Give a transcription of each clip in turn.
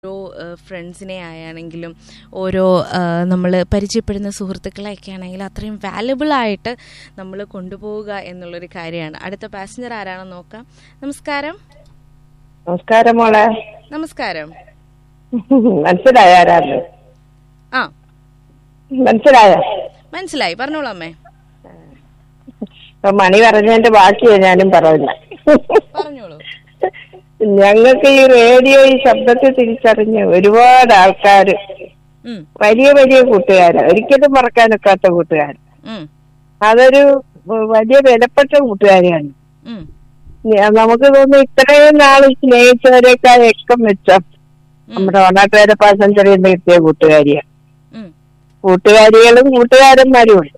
ഓരോ ഫ്രണ്ട്സിനെ ആയാണെങ്കിലും ഓരോ നമ്മൾ പരിചയപ്പെടുന്ന സുഹൃത്തുക്കളെയൊക്കെ ആണെങ്കിലും അത്രയും വാല്യുബിൾ ആയിട്ട് നമ്മൾ കൊണ്ടുപോവുക എന്നുള്ളൊരു കാര്യമാണ്. അടുത്ത പാസഞ്ചർ ആരാണെന്ന് നോക്കാം. നമസ്കാരം. നമസ്കാരം മോളെ. നമസ്കാരം. മനസ്സിലായ ആരാണ്? ആ മനസ്സിലായി, പറഞ്ഞോളൂ അമ്മേ. മണി പറഞ്ഞതിന്റെ ബാക്കിയാ ഞാനും പറയുന്ന. പറഞ്ഞോളൂ. ഞങ്ങൾക്ക് ഈ റേഡിയോ ഈ ശബ്ദത്തെ തിരിച്ചറിഞ്ഞ് ഒരുപാട് ആൾക്കാര് വലിയ വലിയ കൂട്ടുകാരാ, ഒരിക്കലും മറക്കാനൊക്കാത്ത കൂട്ടുകാർ. അതൊരു വലിയ വിലപ്പെട്ട കൂട്ടുകാരിയാണ്. നമുക്ക് തോന്നുന്നു ഇത്രയും നാൾ സ്നേഹിച്ചവരെക്കാൾ എക്കം വെച്ചാൽ നമ്മുടെ വണ്ണാട്ടുകാരെ പാസഞ്ചറിൽ നിന്ന് കിട്ടിയ കൂട്ടുകാരിയാണ്. കൂട്ടുകാരികളും കൂട്ടുകാരന്മാരും ഉണ്ട്.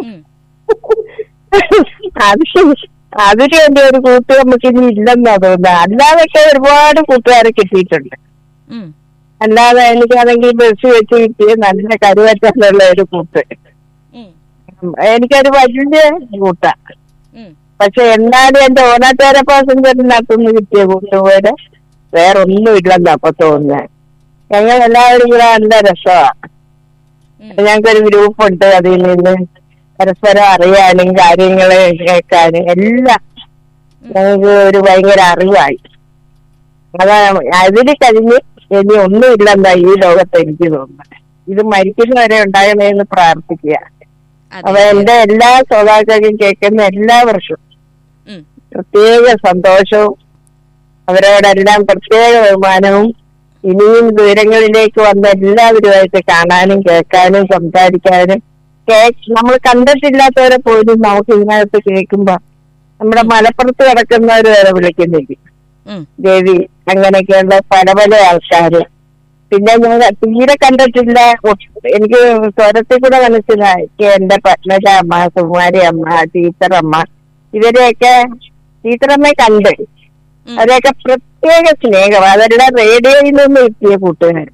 അതിന് വേണ്ടി ഒരു കൂട്ട് നമുക്ക് ഇനി ഇല്ലെന്നാ തോന്നുന്നത്. അല്ലാതൊക്കെ ഒരുപാട് കൂട്ടുകാരെ കിട്ടിയിട്ടുണ്ട്. അല്ലാതെ എനിക്കാണെങ്കിൽ ബസ് വെച്ച് കിട്ടിയ നല്ല കരുവറ്റാനുള്ള ഒരു കൂട്ട്, എനിക്കൊരു വലിയ കൂട്ടാ. പക്ഷെ എന്നാലും എന്റെ ഓണാട്ടുകാരെ പാസഞ്ചറിനകത്തുനിന്ന് കിട്ടിയ കൂട്ടുപോലെ വേറൊന്നും ഇല്ലെന്നാ അപ്പൊ തോന്നുന്നത്. ഞങ്ങൾ എല്ലാവരും കൂടെ നല്ല രസമാണ്. ഞങ്ങൾക്കൊരു ഗ്രൂപ്പുണ്ട്. അതിൽ നിന്ന് പരസ്പരം അറിയാനും കാര്യങ്ങള് കേൾക്കാനും എല്ലാം ഞങ്ങൾക്ക് ഒരു ഭയങ്കര അറിവായി. അതാ അതിന് കഴിഞ്ഞ് ഇനി ഒന്നും ഇല്ലെന്നാ ഈ ലോകത്ത് എനിക്ക് തോന്നുന്നത്. ഇത് മരിക്കുന്നവരെ ഉണ്ടാകണേന്ന് പ്രാർത്ഥിക്കുക. അപ്പൊ എന്റെ എല്ലാ ശ്രോതാക്കൾക്കും കേൾക്കുന്ന എല്ലാവർക്കും പ്രത്യേക സന്തോഷവും അവരോടെല്ലാം പ്രത്യേക ബഹുമാനവും. ഇനിയും ദൂരങ്ങളിലേക്ക് വന്ന എല്ലാവരുമായിട്ട് കാണാനും കേൾക്കാനും സംസാരിക്കാനും നമ്മൾ കണ്ടിട്ടില്ലാത്തവരെ പോലും നമുക്ക് ഇതിനകത്ത് കേൾക്കുമ്പോ നമ്മുടെ മലപ്പുറത്ത് കിടക്കുന്നവര് വരെ വിളിക്കുന്നില്ല ദേവി, അങ്ങനെയൊക്കെയുള്ള പല പല ആൾക്കാര്. പിന്നെ ഞാൻ തീരെ കണ്ടിട്ടില്ല, എനിക്ക് സ്വരത്തിൽ കൂടെ മനസ്സിലായി എന്റെ പത്മജ അമ്മ, സുകുമാരി അമ്മ, ടീച്ചറമ്മ, ഇവരെയൊക്കെ ടീച്ചറമ്മയെ കണ്ട് അവരെയൊക്കെ പ്രത്യേക സ്നേഹം. അതെല്ലാം റേഡിയോയിൽ നിന്ന് കിട്ടിയ കൂട്ടുകാർ.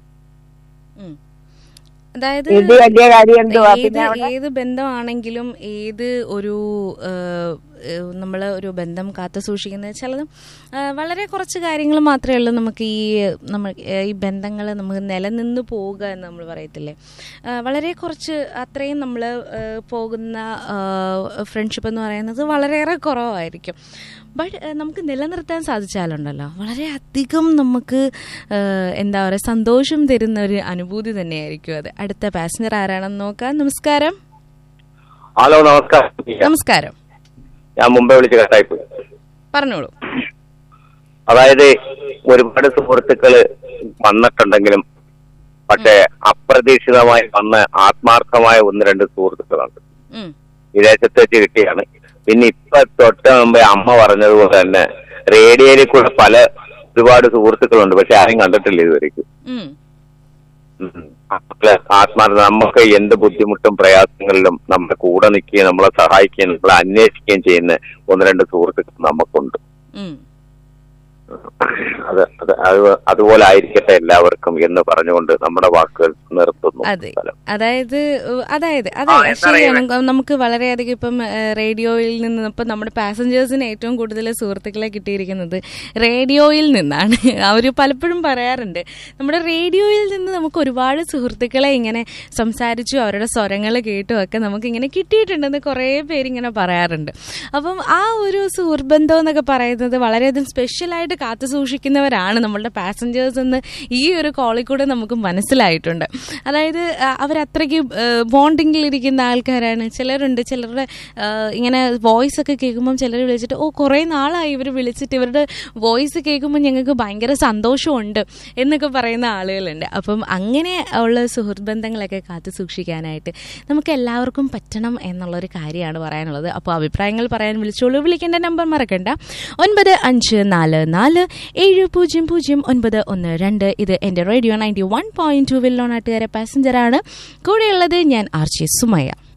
അതായത് ഏത് ബന്ധമാണെങ്കിലും ഏത് ഒരു നമ്മൾ ഒരു ബന്ധം കാത്തു സൂക്ഷിക്കുന്നത് ചിലതും വളരെ കുറച്ച് കാര്യങ്ങൾ മാത്രമേ ഉള്ളൂ നമുക്ക് ഈ ബന്ധങ്ങൾ നമുക്ക് നിലനിന്ന് പോവുക എന്ന് നമ്മൾ പറയത്തില്ലേ. വളരെ കുറച്ച് അത്രയും നമ്മൾ പോകുന്ന ഫ്രണ്ട്ഷിപ്പ് എന്ന് പറയുന്നത് വളരെയേറെ കുറവായിരിക്കും. ബട്ട് നമുക്ക് നിലനിർത്താൻ സാധിച്ചാലുണ്ടല്ലോ വളരെ അധികം നമുക്ക് എന്താ പറയുക സന്തോഷം തരുന്ന ഒരു അനുഭൂതി തന്നെയായിരിക്കും അത്. അടുത്ത പാസഞ്ചർ ആരാണെന്ന് നോക്കാം. നമസ്കാരം. ഹലോ, നമസ്കാരം. നമസ്കാരം. ഞാൻ മുമ്പേ വിളിച്ച് കട്ടായിപ്പോയി. പറഞ്ഞോളൂ. അതായത് ഒരുപാട് സുഹൃത്തുക്കള് വന്നിട്ടുണ്ടെങ്കിലും പക്ഷെ അപ്രതീക്ഷിതമായി വന്ന ആത്മാർത്ഥമായ ഒന്ന് രണ്ട് സുഹൃത്തുക്കളുണ്ട്. വിദേശത്ത് വെച്ച് കിട്ടിയാണ്. പിന്നെ ഇപ്പൊ തൊട്ട് മുമ്പേ അമ്മ പറഞ്ഞതുപോലെ തന്നെ റേഡിയോയിൽ കൂടെ ഒരുപാട് സുഹൃത്തുക്കളുണ്ട്, പക്ഷെ ആരും കണ്ടിട്ടില്ല ഇതുവരെയ്ക്കും. ആത്മാർത്ഥ നമുക്ക് എന്ത് ബുദ്ധിമുട്ടും പ്രയാസങ്ങളിലും നമ്മുടെ കൂടെ നിൽക്കുകയും നമ്മളെ സഹായിക്കുകയും നമ്മളെ അന്വേഷിക്കുകയും ചെയ്യുന്ന ഒന്ന് രണ്ട് സുഹൃത്തുക്കൾ നമുക്കുണ്ട്. അതുപോലെ ആയിരിക്കട്ടെ എല്ലാവർക്കും എന്ന് പറഞ്ഞുകൊണ്ട് നമ്മുടെ വാക്കുകൾ നിർത്തുന്നു. അതായത് ശരിയാണ്. നമുക്ക് വളരെയധികം ഇപ്പം റേഡിയോയിൽ നിന്ന് ഇപ്പം നമ്മുടെ പാസഞ്ചേഴ്സിന് ഏറ്റവും കൂടുതൽ സുഹൃത്തുക്കളെ കിട്ടിയിരിക്കുന്നത് റേഡിയോയിൽ നിന്നാണ്. അവർ പലപ്പോഴും പറയാറുണ്ട് നമ്മുടെ റേഡിയോയിൽ നിന്ന് നമുക്ക് ഒരുപാട് സുഹൃത്തുക്കളെ ഇങ്ങനെ സംസാരിച്ചു അവരുടെ സ്വരങ്ങൾ കേട്ടും ഒക്കെ നമുക്ക് ഇങ്ങനെ കിട്ടിയിട്ടുണ്ടെന്ന് കുറേ പേരിങ്ങനെ പറയാറുണ്ട്. അപ്പം ആ ഒരു സുഹൃബന്ധം എന്നൊക്കെ പറയുന്നത് വളരെയധികം സ്പെഷ്യലായിട്ട് കാത്തു സൂക്ഷിക്കുന്നവരാണ് നമ്മളുടെ പാസഞ്ചേഴ്സ് എന്ന് ഈ ഒരു കോളിൽ കൂടെ നമുക്ക് മനസ്സിലായിട്ടുണ്ട്. അതായത് അവരത്രയ്ക്ക് ബോണ്ടിങ്ങിലിരിക്കുന്ന ആൾക്കാരാണ്. ചിലരുടെ ഇങ്ങനെ വോയിസ് ഒക്കെ കേൾക്കുമ്പം ചിലർ വിളിച്ചിട്ട് കുറേ നാളായി ഇവർ വിളിച്ചിട്ട് ഇവരുടെ വോയിസ് കേൾക്കുമ്പോൾ ഞങ്ങൾക്ക് ഭയങ്കര സന്തോഷമുണ്ട് എന്നൊക്കെ പറയുന്ന ആളുകളുണ്ട്. അപ്പം അങ്ങനെ ഉള്ള സുഹൃത്ത് ബന്ധങ്ങളൊക്കെ കാത്തു സൂക്ഷിക്കാനായിട്ട് നമുക്ക് എല്ലാവർക്കും പറ്റണം എന്നുള്ളൊരു കാര്യമാണ് പറയാനുള്ളത്. അപ്പോൾ അഭിപ്രായങ്ങൾ പറയാൻ വിളിച്ചോളൂ. വിളിക്കേണ്ട നമ്പർ മറക്കണ്ട, 9544700912. ഇത് എൻ്റെ റേഡിയോ 91.2 നാട്ടുകാരെ പാസഞ്ചറാണ്. കൂടെയുള്ളത് ഞാൻ ആർച്ചി സുമയ്യ.